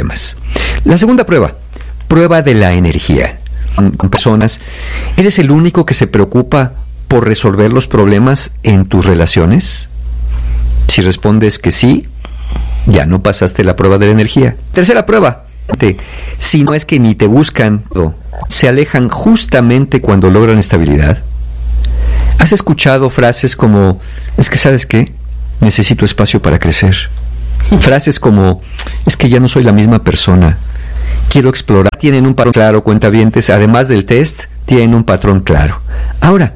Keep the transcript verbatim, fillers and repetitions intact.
problemas. La segunda prueba, prueba de la energía. Con personas, ¿eres el único que se preocupa por resolver los problemas en tus relaciones? Si respondes que sí, ya no pasaste la prueba de la energía. Tercera prueba, si no es que ni te buscan, se alejan justamente cuando logran estabilidad. ¿Has escuchado frases como, es que sabes qué, necesito espacio para crecer? Frases como, es que ya no soy la misma persona, quiero explorar. Tienen un patrón claro, cuentavientes, además del test, tienen un patrón claro. Ahora,